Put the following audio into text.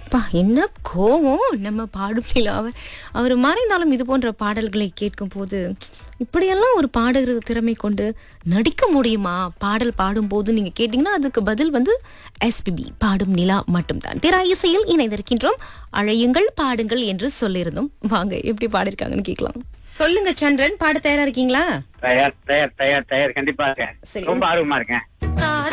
பா என்ன கோவம் நம்ம பாடும் நிலாவை. அவர் மறைந்தாலும் இது போன்ற பாடல்களை கேட்கும் போது இப்படியெல்லாம் ஒரு பாடகர் திறமை கொண்டு நடிக்க முடியுமா? பாடல் பாடும்போது நீங்க கேட்டீங்கன்னா அதுக்கு பதில் வந்து எஸ்பிபி பாடும் நிலா மட்டும்தான். திரா இசையில் இணைந்திருக்கின்றோம். அழையுங்கள் பாடுங்கள் என்று சொல்லியிருந்தோம். வாங்க எப்படி பாடிருக்காங்கன்னு கேட்கலாம். சொல்லுங்க சந்திரன், பாட தயாரா இருக்கீங்களா? தயார் தயார் தயார் தயார் கண்டிப்பா இருக்கேன். சரி. ரொம்ப ஆர்வமா இருக்கேன்.